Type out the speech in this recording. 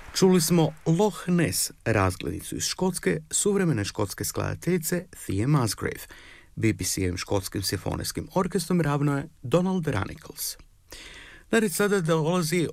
Čuli smo Loch Ness, razglednicu iz Škotske, suvremene škotske skladateljice Thea Musgrave. BBC-em škotskim simfonijskim orkestrom ravno je Donald Runnicles. Na red sada dolazi